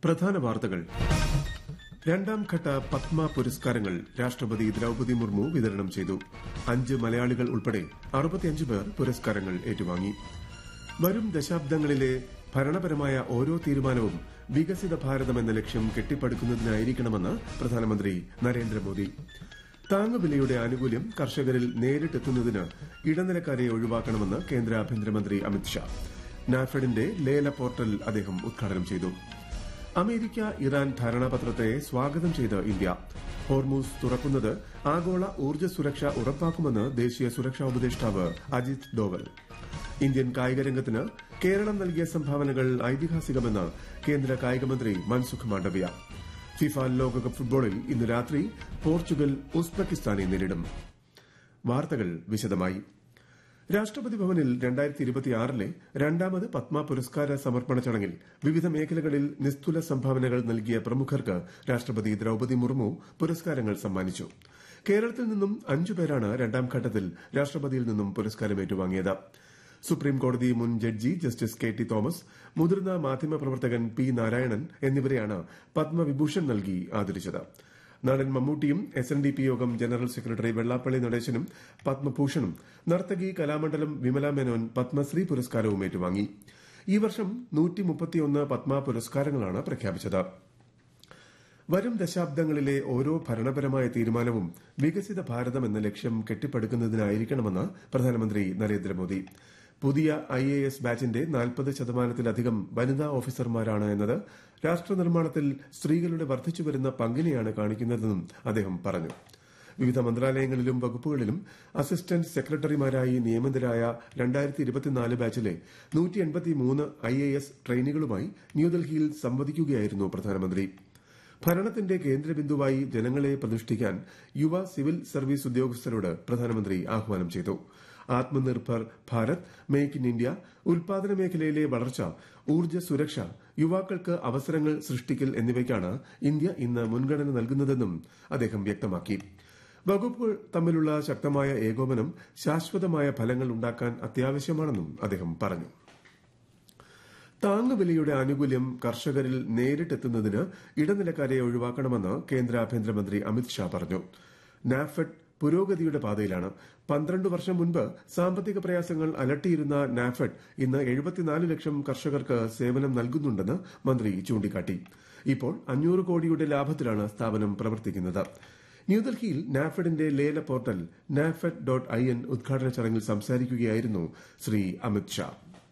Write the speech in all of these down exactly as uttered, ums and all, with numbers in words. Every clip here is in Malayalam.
പ്രധാന വാർത്തകൾ. രണ്ടാം ഘട്ട പത്മ പുരസ്കാരങ്ങൾ രാഷ്ട്രപതി ദ്രൌപദി മുർമു വിതരണം ചെയ്തു. അഞ്ച് മലയാളികൾ ഉൾപ്പെടെ അറുപത്തിയഞ്ച് പേർ പുരസ്കാരങ്ങൾ ഏറ്റുവാങ്ങി. വരും ദശാബ്ദങ്ങളിലെ ഭരണപരമായ ഓരോ തീരുമാനവും വികസിത ഭാരതം എന്ന ലക്ഷ്യം കെട്ടിപ്പടുക്കുന്നതിനായിരിക്കണമെന്ന് പ്രധാനമന്ത്രി നരേന്ദ്രമോദി. താങ്ങുവിലയുടെ ആനുകൂല്യം കർഷകരിൽ നേരിട്ടെത്തുന്നതിന് ഇടനിലക്കാരെ ഒഴിവാക്കണമെന്ന് കേന്ദ്ര ആഭ്യന്തരമന്ത്രി അമിത്ഷാ. നാഫെഡിന്റെ ലേല പോർട്ടൽ അദ്ദേഹം ഉദ്ഘാടനം ചെയ്തു. അമേരിക്ക ഇറാൻ ധാരണാപത്രത്തെ സ്വാഗതം ചെയ്ത് ഇന്ത്യ. ഹോർമൂസ് തുറക്കുന്നത് ആഗോള ഊർജ്ജ സുരക്ഷ ഉറപ്പാക്കുമെന്ന് ദേശീയ സുരക്ഷാ ഉപദേഷ്ടാവ് അജിത് ഡോവൽ. ഇന്ത്യൻ കായികരംഗത്തിന് കേരളം നൽകിയ സംഭാവനകൾ ഐതിഹാസികമെന്ന് കേന്ദ്ര കായികമന്ത്രി മൻസുഖ് മാണ്ഡവ്യ. ഫിഫ ലോകകപ്പ് ഫുട്ബോളിൽ ഇന്ന് രാത്രി പോർച്ചുഗൽ ഉസ്ബെക്കിസ്ഥാനെ നേരിടും. വാർത്തകൾ വിശദമായി. രാഷ്ട്രപതി ഭവനിൽ രണ്ടായിരത്തി ഇരുപത്തിയാറിലെ രണ്ടാമത് പത്മ പുരസ്കാര സമർപ്പണ ചടങ്ങിൽ വിവിധ മേഖലകളിൽ നിസ്തുല സംഭാവനകൾ നൽകിയ പ്രമുഖർക്ക് രാഷ്ട്രപതി ദ്രൌപദി മുർമു പുരസ്കാരങ്ങൾ സമ്മാനിച്ചു. കേരളത്തിൽ നിന്നും അഞ്ചുപേരാണ് രണ്ടാം ഘട്ടത്തിൽ രാഷ്ട്രപതിയിൽ നിന്നും പുരസ്കാരം ഏറ്റുവാങ്ങിയത്. സുപ്രീംകോടതി മുൻ judge justice K T Thomas, മുതിർന്ന മാധ്യമപ്രവർത്തകൻ പി നാരായണൻ എന്നിവരെയാണ് പത്മവിഭൂഷൺ നൽകി ആദരിച്ചത്. നടൻ മമ്മൂട്ടിയും എസ് എൻ ഡി പി യോഗം ജനറൽ സെക്രട്ടറി വെള്ളാപ്പള്ളി നടേശനും പത്മഭൂഷണും, നർത്തകി കലാമണ്ഡലം വിമല മേനോൻ പത്മശ്രീ പുരസ്കാരവും ഏറ്റുവാങ്ങി. ഈ വർഷം നൂറ്റി മുപ്പത്തിയൊന്ന് പത്മ പുരസ്കാരങ്ങളാണ് പ്രഖ്യാപിച്ചത്. വരും ദശാബ്ദങ്ങളിലെ ഓരോ ഭരണപരമായ തീരുമാനവും വികസിത ഭാരതം എന്ന ലക്ഷ്യം കെട്ടിപ്പടുക്കുന്നതിനായിരിക്കണമെന്ന് പ്രധാനമന്ത്രി നരേന്ദ്രമോദി. പുതിയ ഐ എ എസ് ബാച്ചിന്റെ നാൽപ്പത് ശതമാനത്തിലധികം വനിതാ ഓഫീസർമാരാണ് എന്നത് രാഷ്ട്രനിർമ്മാണത്തിൽ സ്ത്രീകളുടെ വർദ്ധിച്ചുവരുന്ന പങ്കിനെയാണ് കാണിക്കുന്നതെന്നും അദ്ദേഹം പറഞ്ഞു. വിവിധ മന്ത്രാലയങ്ങളിലും വകുപ്പുകളിലും അസിസ്റ്റന്റ് സെക്രട്ടറിമാരായി നിയമിതരായ രണ്ടായിരത്തി ഇരുപത്തിനാല് ബാച്ചിലെ നൂറ്റി എൺപത്തിമൂന്ന് ഐ എ എസ് ട്രെയിനികളുമായി ന്യൂഡൽഹിയിൽ സംവദിക്കുകയായിരുന്നു പ്രധാനമന്ത്രി. ഭരണത്തിന്റെ കേന്ദ്രബിന്ദുവായി ജനങ്ങളെ പ്രതിഷ്ഠിക്കാൻ യുവ സിവിൽ സർവീസ് ഉദ്യോഗസ്ഥരോട് പ്രധാനമന്ത്രി ആഹ്വാനം ചെയ്തു. Atmanirbhar Bharat, make in India, ഉൽപാദന മേഖലയിലെ വളർച്ച, ഊർജ്ജ സുരക്ഷ, യുവാക്കൾക്ക് അവസരങ്ങൾ സൃഷ്ടിക്കൽ എന്നിവയ്ക്കാണ് ഇന്ത്യ ഇന്ന് മുൻഗണന നൽകുന്നതെന്നും അദ്ദേഹം വ്യക്തമാക്കി. വകുപ്പുകൾ തമ്മിലുള്ള ശക്തമായ ഏകോപനം ശാശ്വതമായ ഫലങ്ങൾ ഉണ്ടാക്കാൻ അത്യാവശ്യമാണെന്നും അദ്ദേഹം പറഞ്ഞു. താങ്ങുവിലയുടെ ആനുകൂല്യം കർഷകരിൽ നേരിട്ടെത്തുന്നതിന് ഇടനിലക്കാരെ ഒഴിവാക്കണമെന്ന് കേന്ദ്ര ആഭ്യന്തരമന്ത്രി അമിത്ഷാ പറഞ്ഞു. നാഫെഡ് പുരോഗതിയുടെ പാതയിലാണ്. പന്ത്രണ്ട് വർഷം മുൻപ് സാമ്പത്തിക പ്രയാസങ്ങൾ അലട്ടിയിരുന്ന നാഫെഡ് ഇന്ന് എഴുപത്തിനാല് ലക്ഷം കർഷകർക്ക് സേവനം നൽകുന്നുണ്ടെന്ന് മന്ത്രി ചൂണ്ടിക്കാട്ടി. ഇപ്പോൾ അഞ്ഞൂറ് കോടിയുടെ ലാഭത്തിലാണ് സ്ഥാപനം പ്രവർത്തിക്കുന്നത്. ന്യൂഡൽഹിയിൽ നാഫെഡിന്റെ ലേല portal NAFED dot I N ഉദ്ഘാടന ചടങ്ങിൽ സംസാരിക്കുകയായിരുന്നു ശ്രീ അമിത്ഷാ.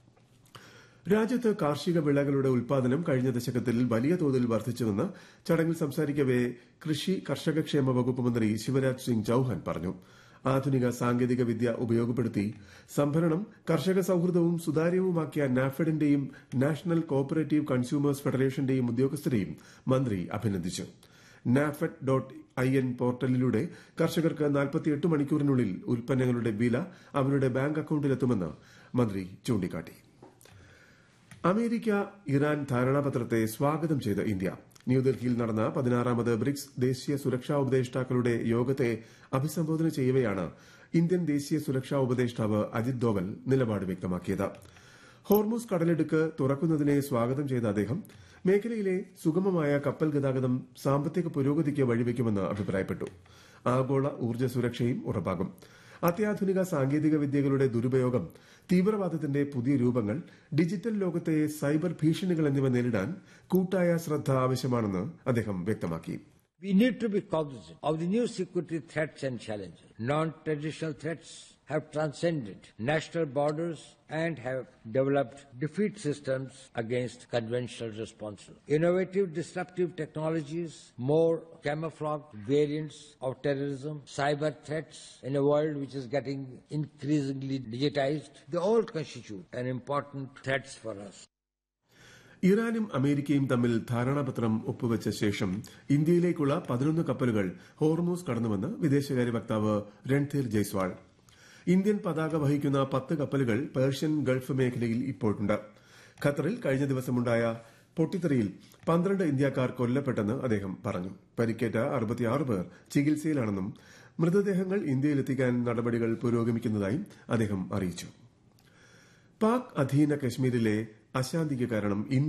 രാജ്യത്ത് കാർഷിക വിളകളുടെ ഉൽപാദനം കഴിഞ്ഞ ദശകത്തിൽ വലിയ തോതിൽ വർദ്ധിച്ചുവെന്ന് ചടങ്ങിൽ സംസാരിക്കവെ കൃഷി കർഷകക്ഷേമ വകുപ്പ് മന്ത്രി ശിവരാജ് സിംഗ് ചൌഹാൻ പറഞ്ഞു. ആധുനിക സാങ്കേതിക വിദ്യ ഉപയോഗപ്പെടുത്തി സംഭരണം കർഷക സൌഹൃദവും സുതാര്യവുമാക്കിയ നാഫെഡിന്റെയും നാഷണൽ കോഓപ്പറേറ്റീവ് കൺസ്യൂമേഴ്സ് ഫെഡറേഷന്റെയും ഉദ്യോഗസ്ഥരെയും മന്ത്രി അഭിനന്ദിച്ചു. നാഫെഡ് ഡോട്ട് ഐ എൻ പോർട്ടലിലൂടെ കർഷകർക്ക് നാൽപ്പത്തിയെട്ട് മണിക്കൂറിനുള്ളിൽ ഉൽപ്പന്നങ്ങളുടെ വില അവരുടെ ബാങ്ക് അക്കൌണ്ടിലെത്തുമെന്ന് മന്ത്രി ചൂണ്ടിക്കാട്ടി. അമേരിക്ക ഇറാൻ ധാരണാപത്രത്തെ സ്വാഗതം ചെയ്ത് ഇന്ത്യ. ന്യൂഡൽഹിയിൽ നടന്ന പതിനാറാമത് ബ്രിക്സ് ദേശീയ സുരക്ഷാ ഉപദേഷ്ടാക്കളുടെ യോഗത്തെ അഭിസംബോധന ചെയ്യവെയാണ് ഇന്ത്യൻ ദേശീയ സുരക്ഷാ ഉപദേഷ്ടാവ് അജിത് ഡോവൽ നിലപാട് വ്യക്തമാക്കിയത്. ഹോർമൂസ് കടലിടുക്ക് തുറക്കുന്നതിനെ സ്വാഗതം ചെയ്ത അദ്ദേഹം മേഖലയിലെ സുഗമമായ കപ്പൽ ഗതാഗതം സാമ്പത്തിക പുരോഗതിക്ക് വഴിവെക്കുമെന്ന് അഭിപ്രായപ്പെട്ടു. ആഗോള ഊർജ്ജ സുരക്ഷയും ഉറപ്പാകും. അത്യാധുനിക സാങ്കേതിക വിദ്യകളുടെ ദുരുപയോഗം, തീവ്രവാദത്തിന്റെ പുതിയ രൂപങ്ങൾ, ഡിജിറ്റൽ ലോകത്തെ സൈബർ ഭീഷണികൾ എന്നിവ നേരിടാൻ കൂട്ടായ ശ്രദ്ധ ആവശ്യമാണെന്ന് അദ്ദേഹം വ്യക്തമാക്കി. We need to be cognizant of the new security threats and challenges. Non-traditional threats have transcended national borders and have developed defeat systems against conventional responses. Innovative disruptive technologies, more camouflaged variants of terrorism, cyber threats in a world which is getting increasingly digitized, they all constitute an important threats for us. ഇറാനും അമേരിക്കയും തമ്മിൽ ധാരണാപത്രം ഒപ്പുവച്ച ശേഷം ഇന്ത്യയിലേക്കുള്ള പതിനൊന്ന് കപ്പലുകൾ ഹോർമൂസ് കടന്നുവെന്ന് വിദേശകാര്യ വക്താവ് രൺധീർ ജയ്സ്വാൾ. ഇന്ത്യൻ പതാക വഹിക്കുന്ന പത്ത് കപ്പലുകൾ പേർഷ്യൻ ഗൾഫ് മേഖലയിൽ ഇപ്പോഴുണ്ട്. ഖത്തറിൽ കഴിഞ്ഞ ദിവസമുണ്ടായ പൊട്ടിത്തെറിയിൽ പന്ത്രണ്ട് ഇന്ത്യക്കാർ കൊല്ലപ്പെട്ടെന്ന് അദ്ദേഹം പറഞ്ഞു. പരിക്കേറ്റ അറുപത്തിയാറ് പേർ ചികിത്സയിലാണെന്നും മൃതദേഹങ്ങൾ ഇന്ത്യയിലെത്തിക്കാൻ നടപടികൾ പുരോഗമിക്കുന്നതായും അദ്ദേഹം അറിയിച്ചു. പാക് അധീന കശ്മീരിലെ അശാന്തിക്ക് കാരണം